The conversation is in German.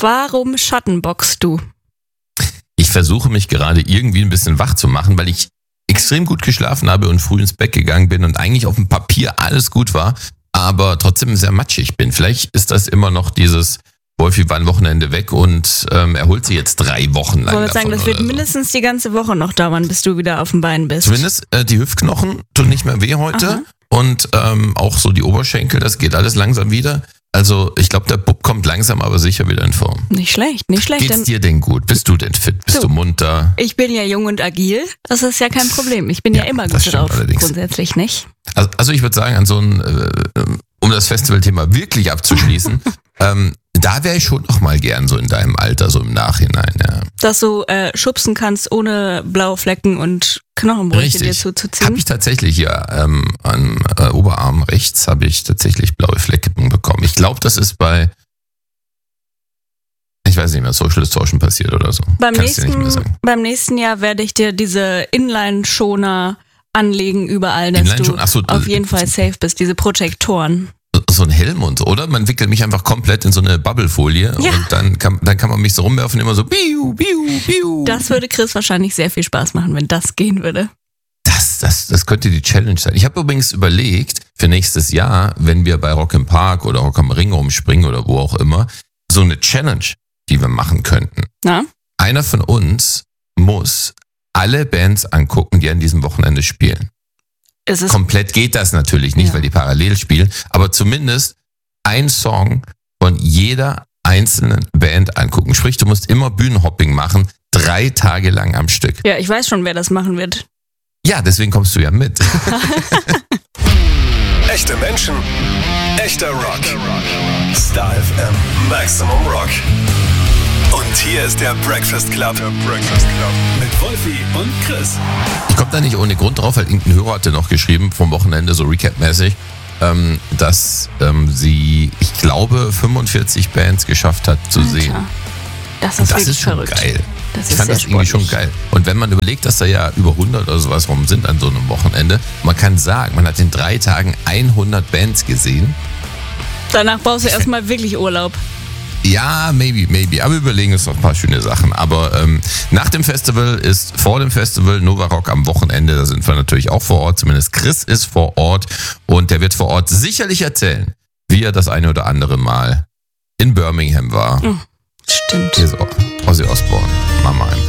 Warum schattenboxst du? Ich versuche mich gerade irgendwie ein bisschen wach zu machen, weil ich extrem gut geschlafen habe und früh ins Bett gegangen bin und eigentlich auf dem Papier alles gut war, aber trotzdem sehr matschig bin. Vielleicht ist das immer noch dieses, Wolfi war ein Wochenende weg und erholt sich jetzt 3 Wochen lang. Ich wollte sagen, das wird mindestens die ganze Woche noch dauern, bis du wieder auf dem Bein bist. Zumindest die Hüftknochen tun nicht mehr weh heute. Aha. Und auch so die Oberschenkel, das geht alles langsam wieder. Also ich glaube, der Bub kommt langsam, aber sicher wieder in Form. Nicht schlecht. Geht's dir denn gut? Bist du denn fit? Bist du munter? Ich bin ja jung und agil. Das ist ja kein Problem. Ich bin ja immer gut drauf. Allerdings. Grundsätzlich nicht. Also ich würde sagen, an so ein, um das Festivalthema wirklich abzuschließen, da wäre ich schon noch mal gern so in deinem Alter, so im Nachhinein. Ja. Dass du schubsen kannst, ohne blaue Flecken und Knochenbrüche dir zuzuziehen. Habe ich tatsächlich hier am Oberarm rechts habe ich tatsächlich blaue Flecken bekommen. Ich glaube, das ist ich weiß nicht mehr, Social Distortion passiert oder so. Beim nächsten Jahr werde ich dir diese Inline-Schoner anlegen überall, dass du auf jeden Fall safe bist, diese Protektoren. So ein Helm und so, oder? Man wickelt mich einfach komplett in so eine Bubblefolie und dann kann man mich so rumwerfen, immer so biu, biu, biu. Das würde Chris wahrscheinlich sehr viel Spaß machen, wenn das gehen würde. Das könnte die Challenge sein. Ich habe übrigens überlegt, für nächstes Jahr, wenn wir bei Rock im Park oder Rock am Ring rumspringen oder wo auch immer, so eine Challenge, die wir machen könnten. Na? Einer von uns muss alle Bands angucken, die an diesem Wochenende spielen. Komplett geht das natürlich nicht, weil die parallel spielen, aber zumindest ein Song von jeder einzelnen Band angucken. Sprich, du musst immer Bühnenhopping machen, 3 Tage lang am Stück. Ja, ich weiß schon, wer das machen wird. Ja, deswegen kommst du ja mit. Echte Menschen, echter Rock. Star FM, Maximum Rock. Und hier ist der Breakfast Club. Mit Wolfi und Chris. Ich komme da nicht ohne Grund drauf, weil irgendein Hörer hatte noch geschrieben vom Wochenende, so Recap-mäßig, dass sie, ich glaube, 45 Bands geschafft hat zu sehen. Das ist schon verrückt. Geil. Ich fand das irgendwie schon geil. Und wenn man überlegt, dass da ja über 100 oder sowas rum sind an so einem Wochenende, man kann sagen, man hat in 3 Tagen 100 Bands gesehen. Danach brauchst du erstmal wirklich Urlaub. Ja, maybe. Aber wir überlegen uns noch ein paar schöne Sachen. Aber nach dem Festival ist vor dem Festival Nova Rock am Wochenende. Da sind wir natürlich auch vor Ort. Zumindest Chris ist vor Ort. Und der wird vor Ort sicherlich erzählen, wie er das eine oder andere Mal in Birmingham war. Stimmt. Hier ist Ozzy Osbourne. Mama.